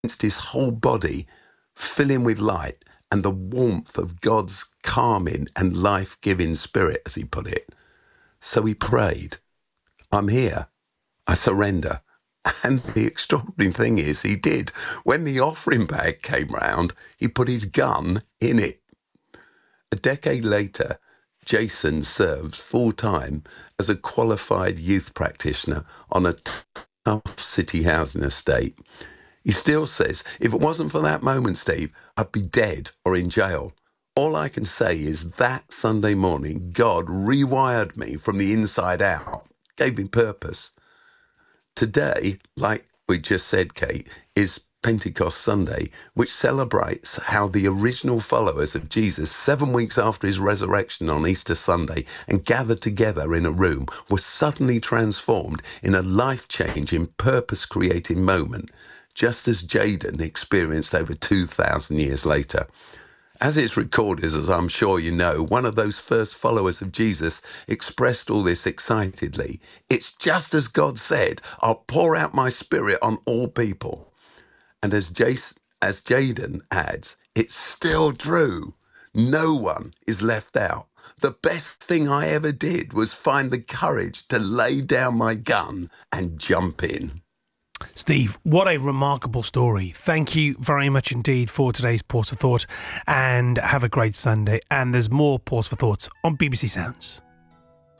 his whole body, filling with light and the warmth of God's calming and life-giving spirit, as he put it. So he prayed, I'm here. I surrender. And the extraordinary thing is he did. When the offering bag came round, he put his gun in it. A decade later, Jason serves full-time as a qualified youth practitioner on a tough city housing estate. He still says, if it wasn't for that moment, Steve, I'd be dead or in jail. All I can say is that Sunday morning, God rewired me from the inside out, gave me purpose. Today, like we just said, Kate, is Pentecost Sunday, which celebrates how the original followers of Jesus, 7 weeks after his resurrection on Easter Sunday, and gathered together in a room, were suddenly transformed in a life-changing, purpose-creating moment, just as Jaden experienced over 2,000 years later. As it's recorded, as I'm sure you know, one of those first followers of Jesus expressed all this excitedly. It's just as God said, I'll pour out my spirit on all people. And as Jaden adds, it's still true. No one is left out. The best thing I ever did was find the courage to lay down my gun and jump in. Steve, what a remarkable story. Thank you very much indeed for today's Pause for Thought, and have a great Sunday. And there's more Pause for Thoughts on BBC Sounds.